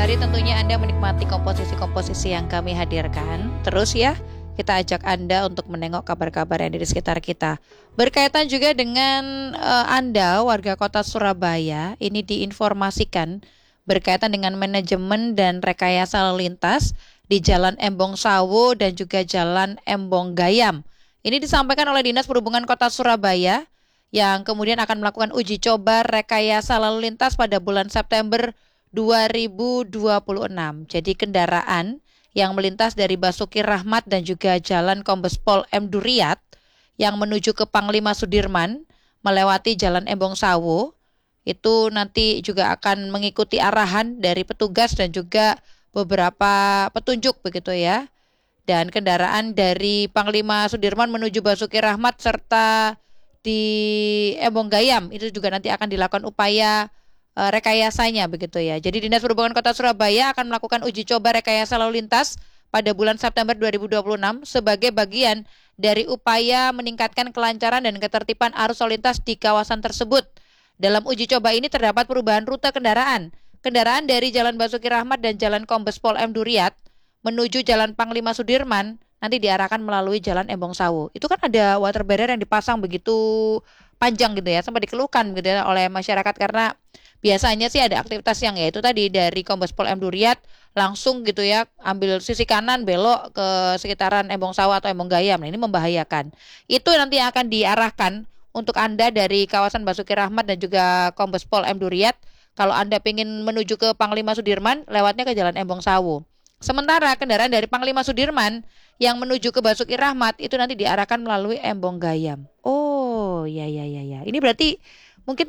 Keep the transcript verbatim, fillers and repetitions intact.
Sembari tentunya Anda menikmati komposisi-komposisi yang kami hadirkan, terus ya kita ajak Anda untuk menengok kabar-kabar yang ada di sekitar kita. Berkaitan juga dengan uh, Anda warga kota Surabaya, ini diinformasikan berkaitan dengan manajemen dan rekayasa lalu lintas di Jalan Embong Sawo dan juga Jalan Embong Gayam. Ini disampaikan oleh Dinas Perhubungan Kota Surabaya yang kemudian akan melakukan uji coba rekayasa lalu lintas pada bulan September dua ribu dua puluh enam. Jadi kendaraan yang melintas dari Basuki Rahmat dan juga Jalan Kombes Pol M. Duriat yang menuju ke Panglima Sudirman melewati Jalan Embong Sawo itu nanti juga akan mengikuti arahan dari petugas dan juga beberapa petunjuk begitu ya. Dan kendaraan dari Panglima Sudirman menuju Basuki Rahmat serta di Embong Gayam itu juga nanti akan dilakukan upaya uh, rekayasanya begitu ya. Jadi Dinas Perhubungan Kota Surabaya akan melakukan uji coba rekayasa lalu lintas pada bulan September dua ribu dua puluh enam sebagai bagian dari upaya meningkatkan kelancaran dan ketertiban arus lalu lintas di kawasan tersebut. Dalam uji coba ini terdapat perubahan rute kendaraan. Kendaraan dari Jalan Basuki Rahmat dan Jalan Kombes Pol M. Duriat menuju Jalan Panglima Sudirman nanti diarahkan melalui Jalan Embong Sawo. Itu kan ada water barrier yang dipasang begitu panjang gitu ya, sempat dikeluhkan gitu ya oleh masyarakat karena biasanya sih ada aktivitas yang ya itu tadi dari Kombes Pol M. Duriat langsung gitu ya ambil sisi kanan belok ke sekitaran Embong Sawo atau Embong Gayam. Nah, ini membahayakan. Itu nanti akan diarahkan untuk Anda dari kawasan Basuki Rahmat dan juga Kombes Pol M. Duriat. Kalau Anda ingin menuju ke Panglima Sudirman, lewatnya ke Jalan Embong Sawo. Sementara kendaraan dari Panglima Sudirman yang menuju ke Basuki Rahmat itu nanti diarahkan melalui Embong Gayam. Oh, ya ya ya ya. Ini berarti